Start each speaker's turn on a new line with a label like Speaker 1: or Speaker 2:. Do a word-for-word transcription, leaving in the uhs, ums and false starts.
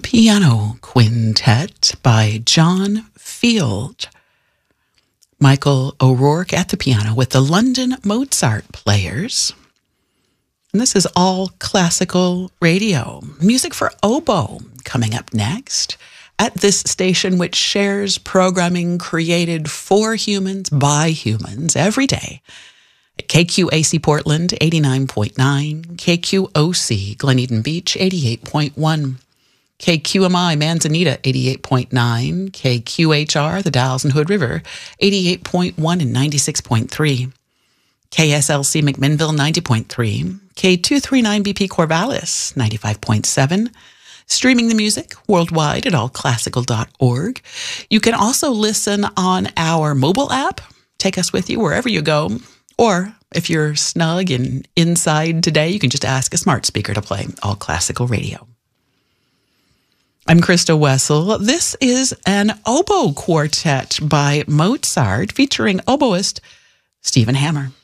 Speaker 1: Piano Quintet by John Field. Michael O'Rourke at the piano with the London Mozart Players. And this is all classical radio. Music for oboe coming up next at this station, which shares programming created for humans by humans every day. At K Q A C Portland, eighty-nine point nine, K Q O C Glen Eden Beach, eighty-eight point one, K Q M I Manzanita, eighty-eight point nine, K Q H R The Dalles and Hood River, eighty-eight point one and ninety-six point three, K S L C McMinnville, ninety point three, K two thirty-nine B P Corvallis, ninety-five point seven, streaming the music worldwide at all classical dot org. You can also listen on our mobile app. Take us with you wherever you go. Or if you're snug and inside today, you can just ask a smart speaker to play all classical radio. I'm Krista Wessel. This is an oboe quartet by Mozart featuring oboist Stephen Hammer.